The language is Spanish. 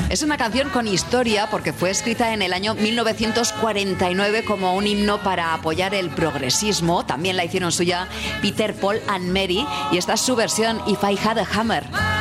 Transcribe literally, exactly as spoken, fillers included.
Es una canción con historia porque fue escrita en el año mil novecientos cuarenta y nueve como un himno para apoyar el progresismo. También la hicieron suya Peter, Paul and Mary y esta es su versión If I Had a Hammer.